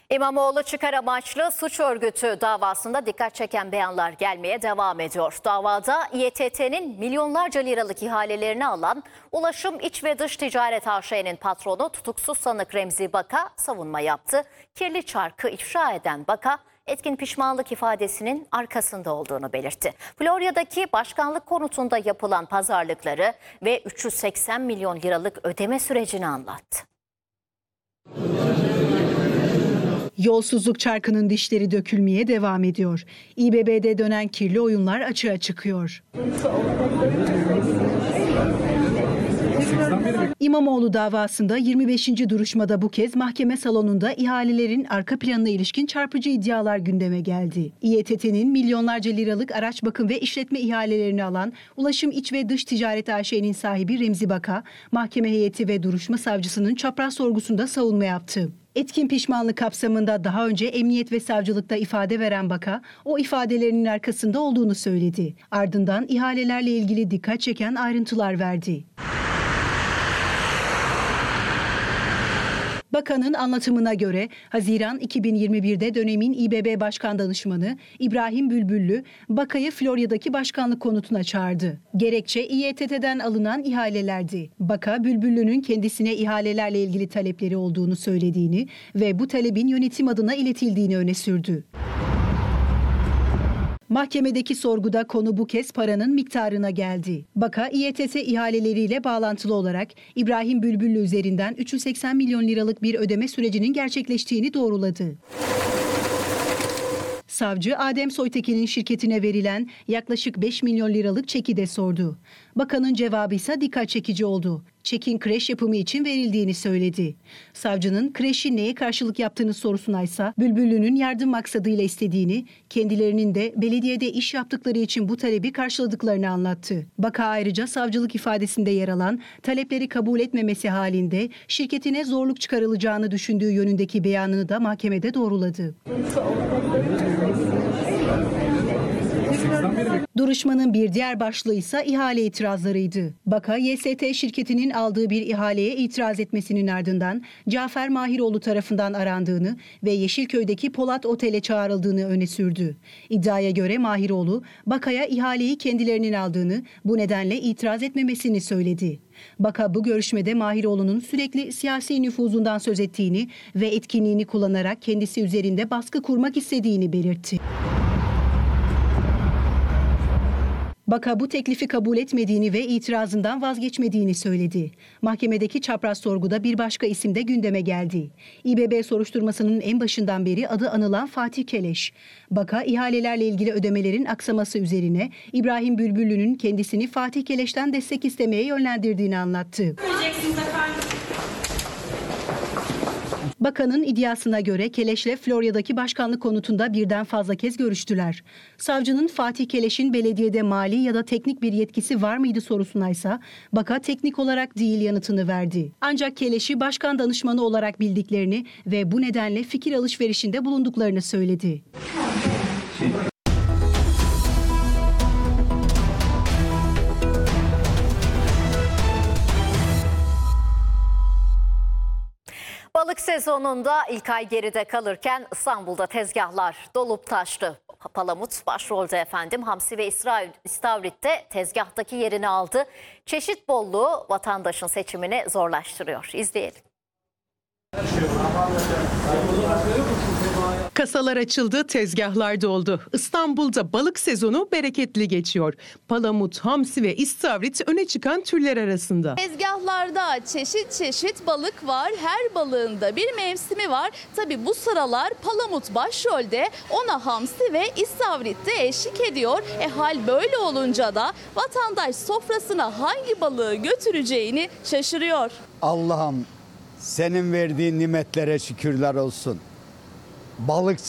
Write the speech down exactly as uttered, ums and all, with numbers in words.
İmamoğlu çıkar amaçlı suç örgütü davasında dikkat çeken beyanlar gelmeye devam ediyor. Davada İ E T T'nin milyonlarca liralık ihalelerini alan Ulaşım İç ve Dış Ticaret A Ş'nin patronu tutuksuz sanık Remzi Baka savunma yaptı. Kirli çarkı ifşa eden Baka, etkin pişmanlık ifadesinin arkasında olduğunu belirtti. Florya'daki başkanlık konutunda yapılan pazarlıkları ve üç yüz seksen milyon liralık ödeme sürecini anlattı. Yolsuzluk çarkının dişleri dökülmeye devam ediyor. İ B B'de dönen kirli oyunlar açığa çıkıyor. İmamoğlu davasında yirmi beşinci duruşmada bu kez mahkeme salonunda ihalelerin arka planına ilişkin çarpıcı iddialar gündeme geldi. İ E T T'nin milyonlarca liralık araç bakım ve işletme ihalelerini alan Ulaşım İç ve Dış Ticaret A Ş'nin sahibi Remzi Baka, mahkeme heyeti ve duruşma savcısının çapraz sorgusunda savunma yaptı. Etkin pişmanlık kapsamında daha önce emniyet ve savcılıkta ifade veren Baka, o ifadelerinin arkasında olduğunu söyledi. Ardından ihalelerle ilgili dikkat çeken ayrıntılar verdi. Bakanın anlatımına göre Haziran iki bin yirmi bir'de dönemin İ B B Başkan Danışmanı İbrahim Bülbüllü, Baka'yı Florya'daki başkanlık konutuna çağırdı. Gerekçe İ E T T'den alınan ihalelerdi. Baka, Bülbüllü'nün kendisine ihalelerle ilgili talepleri olduğunu söylediğini ve bu talebin yönetim adına iletildiğini öne sürdü. Mahkemedeki sorguda konu bu kez paranın miktarına geldi. Baka, İ E T T ihaleleriyle bağlantılı olarak İbrahim Bülbüllü üzerinden üç yüz seksen milyon liralık bir ödeme sürecinin gerçekleştiğini doğruladı. Savcı, Adem Soytekin'in şirketine verilen yaklaşık beş milyon liralık çeki de sordu. Bakanın cevabı ise dikkat çekici oldu. Çekin kreş yapımı için verildiğini söyledi. Savcının kreşin neye karşılık yaptığını sorusuna ise Bülbüllü'nün yardım maksadıyla istediğini, kendilerinin de belediyede iş yaptıkları için bu talebi karşıladıklarını anlattı. Baka ayrıca savcılık ifadesinde yer alan talepleri kabul etmemesi halinde şirketine zorluk çıkarılacağını düşündüğü yönündeki beyanını da mahkemede doğruladı. Duruşmanın bir diğer başlığı ise ihale itirazlarıydı. Baka, Y S T şirketinin aldığı bir ihaleye itiraz etmesinin ardından Cafer Mahiroğlu tarafından arandığını ve Yeşilköy'deki Polat Otel'e çağrıldığını öne sürdü. İddiaya göre Mahiroğlu, Baka'ya ihaleyi kendilerinin aldığını, bu nedenle itiraz etmemesini söyledi. Baka bu görüşmede Mahiroğlu'nun sürekli siyasi nüfuzundan söz ettiğini ve etkinliğini kullanarak kendisi üzerinde baskı kurmak istediğini belirtti. Baka bu teklifi kabul etmediğini ve itirazından vazgeçmediğini söyledi. Mahkemedeki çapraz sorguda bir başka isim de gündeme geldi. İ B B soruşturmasının en başından beri adı anılan Fatih Keleş. Baka, ihalelerle ilgili ödemelerin aksaması üzerine İbrahim Bülbüllü'nün kendisini Fatih Keleş'ten destek istemeye yönlendirdiğini anlattı. Bakanın iddiasına göre Keleş'le Florya'daki başkanlık konutunda birden fazla kez görüştüler. Savcının Fatih Keleş'in belediyede mali ya da teknik bir yetkisi var mıydı sorusuna ise Baka teknik olarak değil yanıtını verdi. Ancak Keleş'i başkan danışmanı olarak bildiklerini ve bu nedenle fikir alışverişinde bulunduklarını söyledi. Balık sezonunda ilk ay geride kalırken İstanbul'da tezgahlar dolup taştı. Palamut başrolde efendim. Hamsi ve istavrit de tezgahtaki yerini aldı. Çeşit bolluğu vatandaşın seçimini zorlaştırıyor. İzleyelim. Kasalar açıldı, tezgahlar doldu. İstanbul'da balık sezonu bereketli geçiyor. Palamut, hamsi ve istavrit öne çıkan türler arasında. Tezgahlarda çeşit çeşit balık var. Her balığın da bir mevsimi var. Tabii bu sıralar palamut başrolde, ona hamsi ve istavrit de eşlik ediyor. E hal böyle olunca da vatandaş sofrasına hangi balığı götüreceğini şaşırıyor. Allah'ım, senin verdiğin nimetlere şükürler olsun. Balık